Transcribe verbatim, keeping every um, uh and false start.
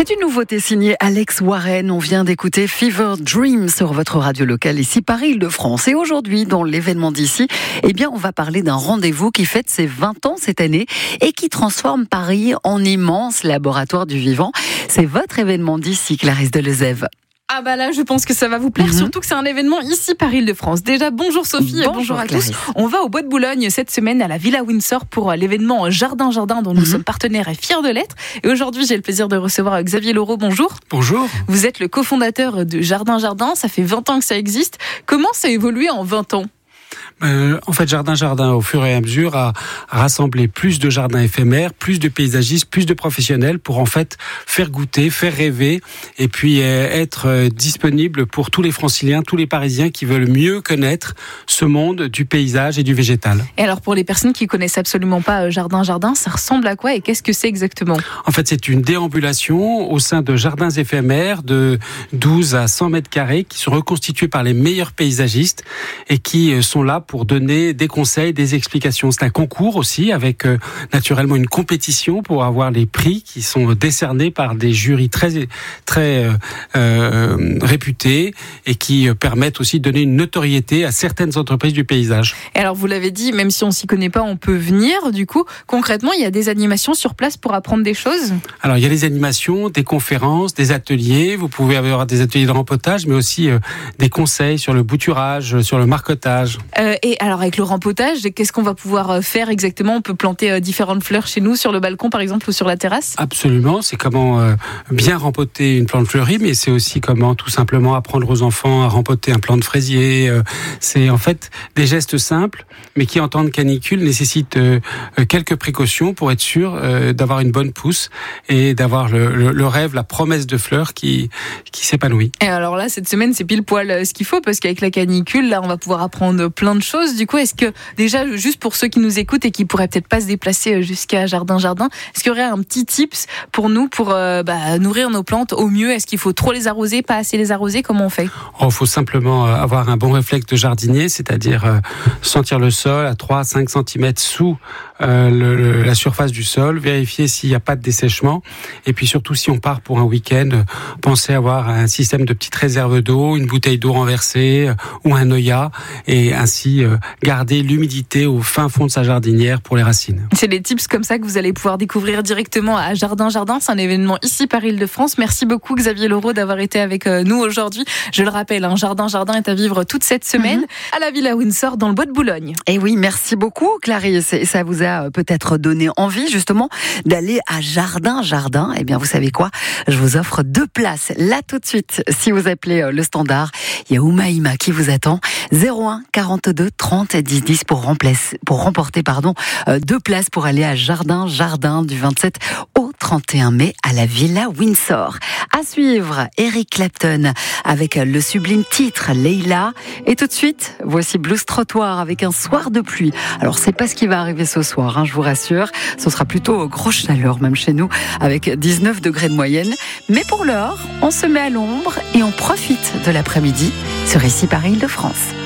C'est une nouveauté signée Alex Warren. On vient d'écouter Fever Dream sur votre radio locale ici Paris-Île-de-France. Et aujourd'hui, dans l'événement d'ici, eh bien, on va parler d'un rendez-vous qui fête ses vingt ans cette année et qui transforme Paris en immense laboratoire du vivant. C'est votre événement d'ici, Clarisse Delezève. Ah bah là, je pense que ça va vous plaire, mmh. surtout que c'est un événement ici Paris-Île-de-France. Déjà, bonjour Sophie, bonjour, bonjour à Clarisse. tous. On va au Bois de Boulogne cette semaine à la Villa Windsor pour l'événement Jardin Jardin dont nous mmh. sommes partenaires et fiers de l'être. Et aujourd'hui, j'ai le plaisir de recevoir Xavier Laureau. Bonjour. Bonjour. Vous êtes le cofondateur de Jardin Jardin, ça fait vingt ans que ça existe. Comment ça a évolué en vingt ans ? Euh, en fait, Jardin Jardin, au fur et à mesure, a, a rassemblé plus de jardins éphémères, plus de paysagistes, plus de professionnels pour en fait faire goûter, faire rêver et puis euh, être euh, disponible pour tous les Franciliens, tous les Parisiens qui veulent mieux connaître ce monde du paysage et du végétal. Et alors, pour les personnes qui connaissent absolument pas Jardin Jardin, ça ressemble à quoi et qu'est-ce que c'est exactement ? En fait, c'est une déambulation au sein de jardins éphémères de douze à cent mètres carrés qui sont reconstitués par les meilleurs paysagistes et qui sont là pour donner des conseils, des explications. C'est un concours aussi avec euh, naturellement une compétition pour avoir les prix qui sont décernés par des jurys très très euh, euh, réputés et qui euh, permettent aussi de donner une notoriété à certaines entreprises du paysage. Et alors vous l'avez dit, même si on s'y connaît pas, on peut venir. Du coup, concrètement, il y a des animations sur place pour apprendre des choses. Alors il y a des animations, des conférences, des ateliers. Vous pouvez avoir des ateliers de rempotage, mais aussi euh, des conseils sur le bouturage, sur le marcottage. Euh, et alors avec le rempotage, qu'est-ce qu'on va pouvoir faire exactement ? On peut planter différentes fleurs chez nous, sur le balcon par exemple ou sur la terrasse ? Absolument, c'est comment euh, bien rempoter une plante fleurie, mais c'est aussi comment tout simplement apprendre aux enfants à rempoter un plant de fraisier. Euh, c'est en fait des gestes simples, mais qui en temps de canicule nécessitent euh, quelques précautions pour être sûr euh, d'avoir une bonne pousse et d'avoir le, le, le rêve, la promesse de fleurs qui, qui s'épanouit. Et alors là, cette semaine, c'est pile poil ce qu'il faut, parce qu'avec la canicule, là, on va pouvoir apprendre plein de choses. Du coup, est-ce que, déjà, juste pour ceux qui nous écoutent et qui pourraient peut-être pas se déplacer jusqu'à Jardin Jardin, est-ce qu'il y aurait un petit tips pour nous, pour euh, bah, nourrir nos plantes au mieux ? Est-ce qu'il faut trop les arroser, pas assez les arroser ? Comment on fait ? Il oh, faut simplement avoir un bon réflexe de jardinier, c'est-à-dire euh, sentir le sol à trois à cinq centimètres sous euh, le, le, la surface du sol, vérifier s'il n'y a pas de dessèchement, et puis surtout si on part pour un week-end, euh, pensez avoir un système de petites réserves d'eau, une bouteille d'eau renversée euh, ou un Noya, et ainsi euh, garder l'humidité au fin fond de sa jardinière pour les racines. C'est des tips comme ça que vous allez pouvoir découvrir directement à Jardin Jardin. C'est un événement ici Paris-Île-de-France. Merci beaucoup Xavier Laureau d'avoir été avec nous aujourd'hui. Je le rappelle, hein, Jardin Jardin est à vivre toute cette semaine mm-hmm. à la Villa Windsor dans le Bois de Boulogne. Et oui, merci beaucoup Clarisse. Et ça vous a peut-être donné envie justement d'aller à Jardin Jardin. Eh bien vous savez quoi ? Je vous offre deux places là tout de suite. Si vous appelez le standard, il y a Oumaïma qui vous attend. zéro un quarante-deux trente dix dix pour, remplacer, pour remporter pardon, euh, deux places pour aller à Jardin Jardin du vingt-sept au trente et un mai à la Villa Windsor. À suivre, Eric Clapton avec le sublime titre Leila. Et tout de suite, voici Blues Trottoir avec un soir de pluie. Alors c'est pas ce qui va arriver ce soir, hein, je vous rassure. Ce sera plutôt grosse chaleur même chez nous avec dix-neuf degrés de moyenne. Mais pour l'heure, on se met à l'ombre et on profite de l'après-midi sur ici Paris-Île-de-France.